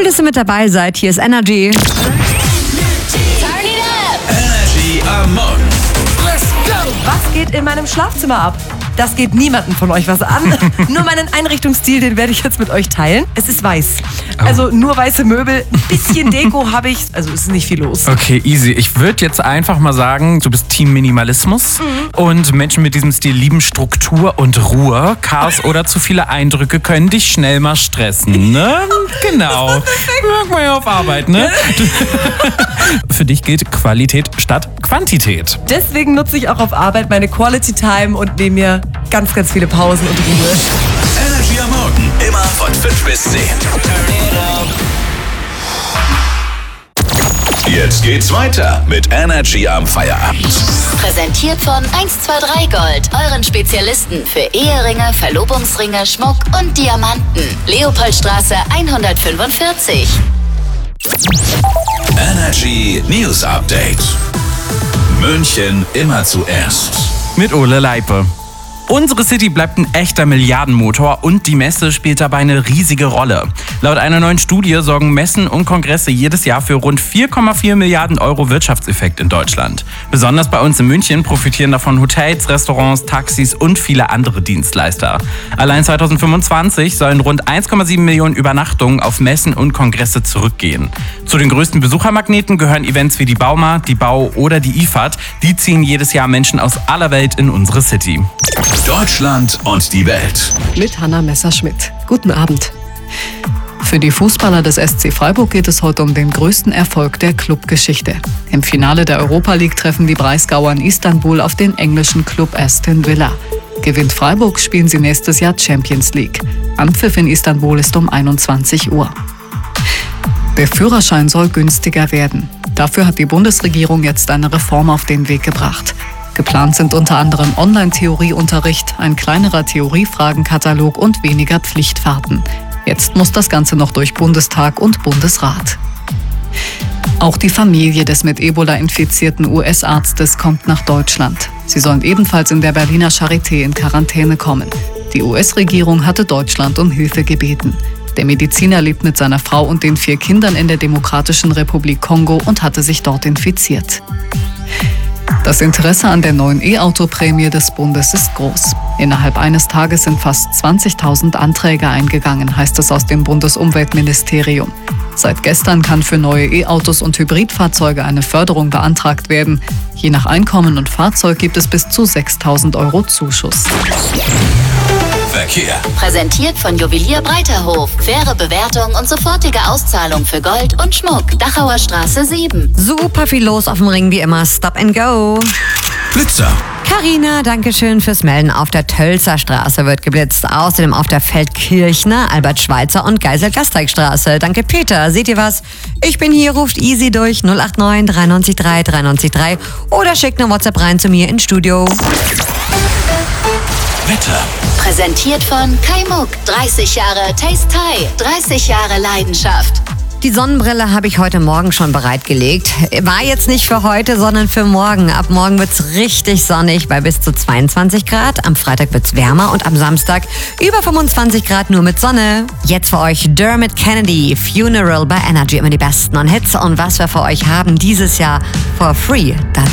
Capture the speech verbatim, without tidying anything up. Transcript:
Cool, dass ihr mit dabei seid. Hier ist Energy. Turn it up! Energy am Morgen. Let's go! Was geht in meinem Schlafzimmer ab? Das geht niemandem von euch was an. Nur meinen Einrichtungsstil, den werde ich jetzt mit euch teilen. Es ist weiß. Also nur weiße Möbel. Ein bisschen Deko habe ich. Also es ist nicht viel los. Okay, easy. Ich würde jetzt einfach mal sagen, du bist Team Minimalismus. Mhm. Und Menschen mit diesem Stil lieben Struktur und Ruhe. Chaos oder zu viele Eindrücke können dich schnell mal stressen, ne? Genau. Merk mal ja auf Arbeit, ne? Für dich gilt Qualität statt Quantität. Deswegen nutze ich auch auf Arbeit meine Quality Time und nehme mir ganz, ganz viele Pausen und Ruhe. Energy am Morgen, immer von fünf bis zehn. Jetzt geht's weiter mit Energy am Feierabend. Präsentiert von eins zwei drei Gold, euren Spezialisten für Eheringe, Verlobungsringe, Schmuck und Diamanten. Leopoldstraße hundertfünfundvierzig. Energy News Update. München immer zuerst. Mit Ole Leipe. Unsere City bleibt ein echter Milliardenmotor und die Messe spielt dabei eine riesige Rolle. Laut einer neuen Studie sorgen Messen und Kongresse jedes Jahr für rund vier Komma vier Milliarden Euro Wirtschaftseffekt in Deutschland. Besonders bei uns in München profitieren davon Hotels, Restaurants, Taxis und viele andere Dienstleister. Allein zweitausendfünfundzwanzig sollen rund eins Komma sieben Millionen Übernachtungen auf Messen und Kongresse zurückgehen. Zu den größten Besuchermagneten gehören Events wie die Bauma, die Bau oder die I F A D. Die ziehen jedes Jahr Menschen aus aller Welt in unsere City. Deutschland und die Welt. Mit Hanna Messerschmidt. Guten Abend. Für die Fußballer des S C Freiburg geht es heute um den größten Erfolg der Clubgeschichte. Im Finale der Europa League treffen die Breisgauer in Istanbul auf den englischen Club Aston Villa. Gewinnt Freiburg, spielen sie nächstes Jahr Champions League. Anpfiff in Istanbul ist um einundzwanzig Uhr. Der Führerschein soll günstiger werden. Dafür hat die Bundesregierung jetzt eine Reform auf den Weg gebracht. Geplant sind unter anderem Online-Theorieunterricht, ein kleinerer Theoriefragenkatalog und weniger Pflichtfahrten. Jetzt muss das Ganze noch durch Bundestag und Bundesrat. Auch die Familie des mit Ebola infizierten U S-Arztes kommt nach Deutschland. Sie sollen ebenfalls in der Berliner Charité in Quarantäne kommen. Die U S-Regierung hatte Deutschland um Hilfe gebeten. Der Mediziner lebt mit seiner Frau und den vier Kindern in der Demokratischen Republik Kongo und hatte sich dort infiziert. Das Interesse an der neuen E-Auto-Prämie des Bundes ist groß. Innerhalb eines Tages sind fast zwanzigtausend Anträge eingegangen, heißt es aus dem Bundesumweltministerium. Seit gestern kann für neue E-Autos und Hybridfahrzeuge eine Förderung beantragt werden. Je nach Einkommen und Fahrzeug gibt es bis zu sechstausend Euro Zuschuss. Verkehr. Präsentiert von Juwelier Breiterhof. Faire Bewertung und sofortige Auszahlung für Gold und Schmuck. Dachauer Straße sieben. Super viel los auf dem Ring wie immer. Stop and go. Blitzer. Carina, danke schön fürs Melden. Auf der Tölzer Straße wird geblitzt. Außerdem auf der Feldkirchner, Albert-Schweitzer und Geisel-Gasteigstraße. Danke Peter. Seht ihr was? Ich bin hier, ruft easy durch null acht neun drei neun drei drei neun drei oder schickt eine WhatsApp rein zu mir ins Studio. Wetter. Präsentiert von Kai Muck. dreißig Jahre Taste Thai. dreißig Jahre Leidenschaft. Die Sonnenbrille habe ich heute Morgen schon bereitgelegt. War jetzt nicht für heute, sondern für morgen. Ab morgen wird es richtig sonnig bei bis zu zweiundzwanzig Grad. Am Freitag wird es wärmer und am Samstag über fünfundzwanzig Grad nur mit Sonne. Jetzt für euch Dermot Kennedy, Funeral bei Energy. Immer die besten on Hits. Und was wir für euch haben dieses Jahr for free.